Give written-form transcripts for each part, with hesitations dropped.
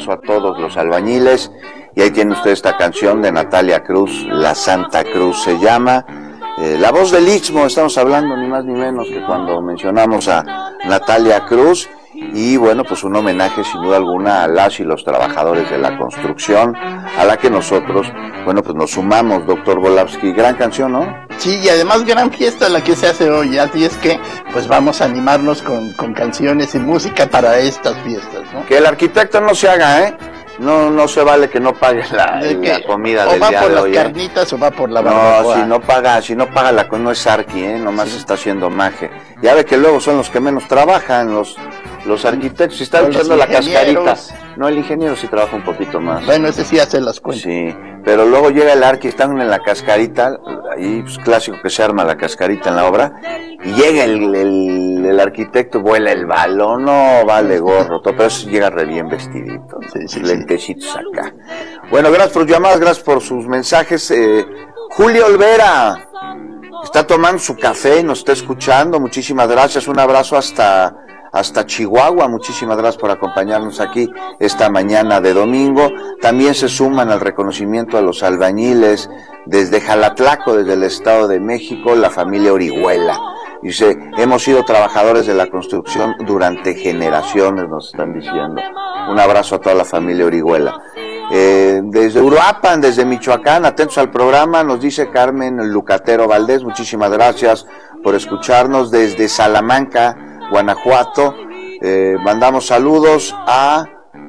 abrazo a todos los albañiles. Y ahí tiene usted esta canción de Natalia Cruz, La Santa Cruz se llama. La voz del Istmo, estamos hablando ni más ni menos que cuando mencionamos a Natalia Cruz. Y bueno, pues un homenaje sin duda alguna a las y los trabajadores de la construcción, a la que nosotros, bueno, pues nos sumamos, doctor Volavsky. Gran canción, ¿no? Sí, y además gran fiesta la que se hace hoy, así es que pues vamos a animarnos con canciones y música para estas fiestas, ¿no? Que el arquitecto no se haga, ¿eh? No se vale que no pague la comida del día de hoy. O va por las carnitas o va por la barbacoa. No, si no paga la no es arqui, nomás sí. Está haciendo maje. Ya ve que luego son los que menos trabajan, los arquitectos, si están echando la cascarita. No, el ingeniero sí trabaja un poquito más. Bueno, ese sí hace las cuentas. Sí, pero luego llega el arqui, están en la cascarita, ahí pues clásico que se arma la cascarita en la obra, y llega el arquitecto, vuela el balón, no vale gorro, todo, pero eso llega re bien vestidito, ¿no? Sí, lentecitos acá. Bueno, gracias por sus llamadas, gracias por sus mensajes. Julio Olvera está tomando su café, nos está escuchando, muchísimas gracias, un abrazo hasta Chihuahua, muchísimas gracias por acompañarnos aquí esta mañana de domingo. También se suman al reconocimiento a los albañiles desde Jalatlaco, desde el Estado de México, la familia Orihuela. Dice, hemos sido trabajadores de la construcción durante generaciones, nos están diciendo. Un abrazo a toda la familia Orihuela. Desde Uruapan, desde Michoacán, atentos al programa, nos dice Carmen Lucatero Valdés, muchísimas gracias por escucharnos. Desde Salamanca, Guanajuato, mandamos saludos a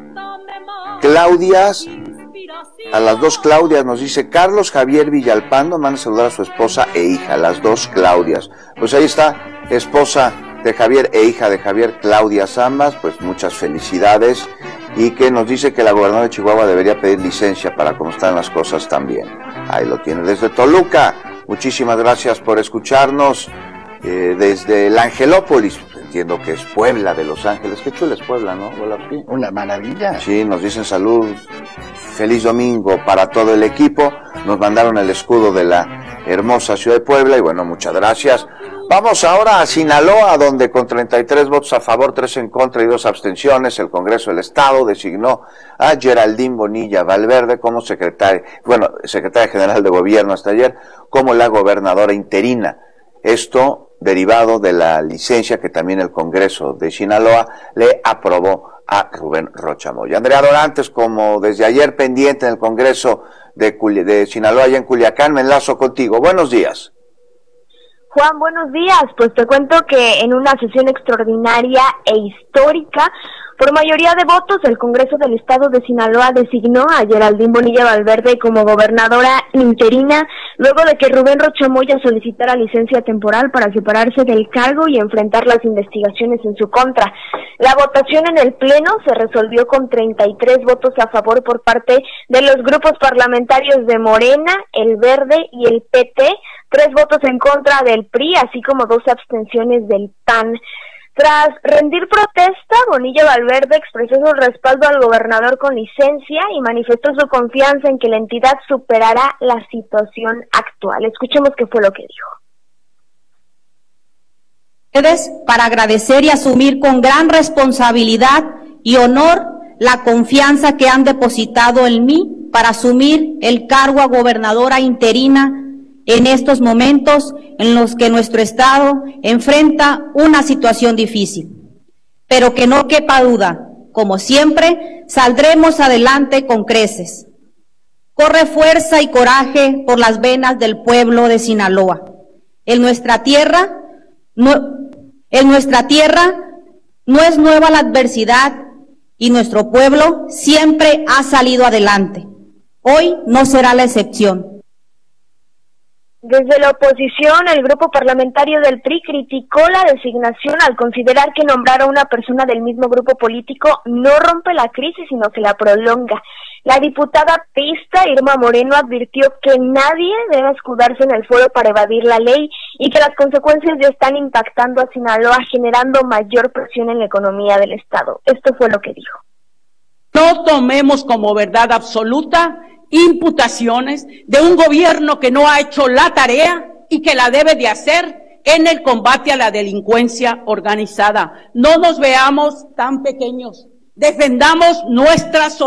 Claudias, a las dos Claudias, nos dice Carlos Javier Villalpando, manda saludar a su esposa e hija, las dos Claudias. Pues ahí está, esposa de Javier e hija de Javier, Claudias ambas, pues muchas felicidades, y que nos dice que la gobernadora de Chihuahua debería pedir licencia para cómo están las cosas también. Ahí lo tiene. Desde Toluca, muchísimas gracias por escucharnos. Desde el Angelópolis, entiendo que es Puebla de Los Ángeles, qué chula es Puebla, ¿no? Una maravilla. Sí, nos dicen salud, feliz domingo para todo el equipo, nos mandaron el escudo de la hermosa ciudad de Puebla y bueno, muchas gracias. Vamos ahora a Sinaloa, donde con 33 votos a favor, 3 en contra y 2 abstenciones, el Congreso del Estado designó a Geraldine Bonilla Valverde como secretaria general de gobierno hasta ayer, como la gobernadora interina. Esto derivado de la licencia que también el Congreso de Sinaloa le aprobó a Rubén Rocha Moya. Andrea Dorantes, como desde ayer pendiente en el Congreso de Sinaloa, allá en Culiacán, me enlazo contigo. Buenos días. Juan, buenos días. Pues te cuento que en una sesión extraordinaria e histórica, por mayoría de votos, el Congreso del Estado de Sinaloa designó a Geraldine Bonilla Valverde como gobernadora interina, luego de que Rubén Rocha Moya solicitara licencia temporal para separarse del cargo y enfrentar las investigaciones en su contra. La votación en el Pleno se resolvió con 33 votos a favor por parte de los grupos parlamentarios de Morena, el Verde y el PT, 3 votos en contra del PRI, así como 2 abstenciones del PAN. Tras rendir protesta, Bonilla Valverde expresó su respaldo al gobernador con licencia y manifestó su confianza en que la entidad superará la situación actual. Escuchemos qué fue lo que dijo. Para agradecer y asumir con gran responsabilidad y honor la confianza que han depositado en mí para asumir el cargo a gobernadora interina en estos momentos en los que nuestro Estado enfrenta una situación difícil. Pero que no quepa duda, como siempre, saldremos adelante con creces. Corre fuerza y coraje por las venas del pueblo de Sinaloa. En nuestra tierra no es nueva la adversidad y nuestro pueblo siempre ha salido adelante. Hoy no será la excepción. Desde la oposición, el grupo parlamentario del PRI criticó la designación al considerar que nombrar a una persona del mismo grupo político no rompe la crisis, sino que la prolonga. La diputada priista Irma Moreno advirtió que nadie debe escudarse en el fuero para evadir la ley y que las consecuencias ya están impactando a Sinaloa, generando mayor presión en la economía del Estado. Esto fue lo que dijo. No tomemos como verdad absoluta imputaciones de un gobierno que no ha hecho la tarea y que la debe de hacer en el combate a la delincuencia organizada. No nos veamos tan pequeños, defendamos nuestra